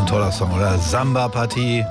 toller Song, oder? Samba-Partie,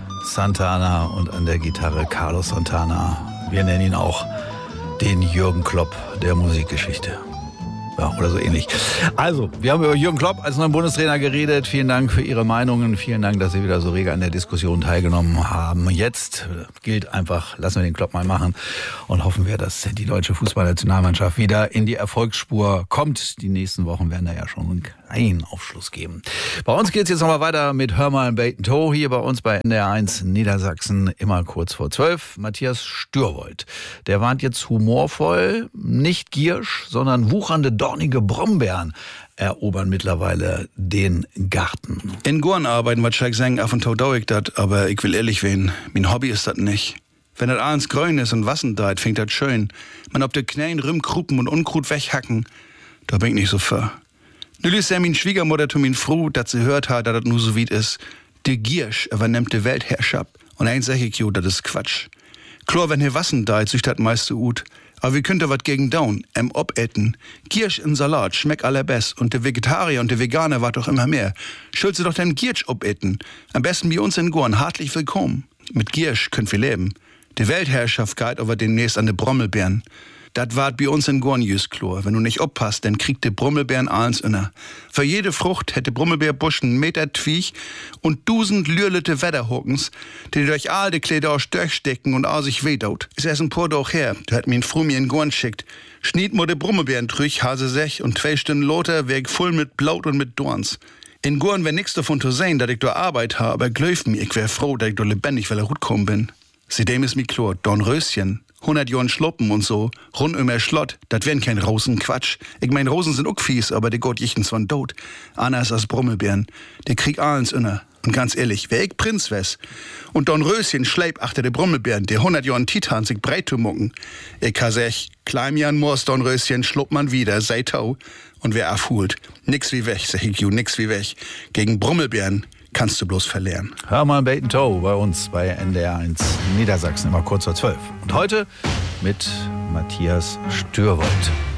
Santana und an der Gitarre Carlos Santana. Wir nennen ihn auch den Jürgen Klopp der Musikgeschichte. Ja, oder so ähnlich. Also, wir haben über Jürgen Klopp als neuen Bundestrainer geredet. Vielen Dank für Ihre Meinungen. Vielen Dank, dass Sie wieder so rege an der Diskussion teilgenommen haben. Jetzt gilt einfach, lassen wir den Klopp mal machen und hoffen wir, dass die deutsche Fußballnationalmannschaft wieder in die Erfolgsspur kommt. Die nächsten Wochen werden da ja schon einen kleinen Aufschluss geben. Bei uns geht es jetzt nochmal weiter mit Hör mal Bait & Tow hier bei uns bei NDR1 Niedersachsen, immer kurz vor 12. Matthias Stürwold, der warnt jetzt humorvoll, nicht Giersch, sondern wuchernde dornige Brombeeren erobern mittlerweile den Garten. In Gorn arbeiten, was ich sagen, ab und zu dauere ich das, aber ich will ehrlich werden, mein Hobby ist das nicht. Wenn das alles grün ist und Wassen deit, fängt das schön. Man ob de Knäen Rümmkruppen und Unkrut weghacken, da bin ich nicht so für. Nun ist ja min Schwiegermutter zu min froh, dass sie hört hat, dass das nur so weit ist. De Giersch übernimmt de Weltherrschaft. Und eins sag ich jo, das ist Quatsch. Klar, wenn hier Wassen deit, sich das meiste gut. Aber wir könnten was gegen down, obetten. Giersch in Salat schmeckt allerbest. Und der Vegetarier und der Veganer war doch immer mehr. Schuld sie doch den Giersch obetten. Am besten bei uns in Gorn. Hartlich willkommen. Mit Giersch könnt wir leben. Die Weltherrschaft geht aber demnächst an de Brommelbeeren. Dat wart bei uns in Gorn just klar. Wenn du nicht oppasst, dann kriegt de Brommelbeeren alles inner. Für jede Frucht hätte Brommelbeerbusch einen Meter Twiech und 1000 lürlete Wetterhockens, die durch all de Kleider aus durchstecken und all sich wehdaut. Ist erst ein paar Tag her, da hat mir ein Frau mir in Gorn schickt. Schniet mo de Brommelbeeren trüch, hase sech und 2 Stunden loter, weg voll mit Blaut und mit Dorns. In Gorn wär nix davon zu sehen, dass ich da Arbeit habe, aber glaub mir, ich wär froh, dass ich da lebendig, weil gut kommen bin. Seitdem ist mir klar, Dornröschen, 100 Jahren Schloppen und so, rund um der Schlott, dat wären kein Rosenquatsch. Ich mein, Rosen sind auch fies, aber die Gott jichtens von tot. Anders als Brommelbeeren, der krieg allens inner. Und ganz ehrlich, wär ich Prinz wes und Dornröschen schleip achter de Brommelbeeren, der 100 Jahren Titan sich breit zu mucken. Ich kann sech, Kleimjan Moors Dornröschen schlupp man wieder, sei tau, und wer erfuhlt. Nix wie weg, sag ich ju, nix wie weg. Gegen Brommelbeeren kannst du bloß verlieren. Hör mal Bait & Tow bei uns bei NDR1 Niedersachsen, immer kurz vor 12. Und heute mit Matthias Stürwold.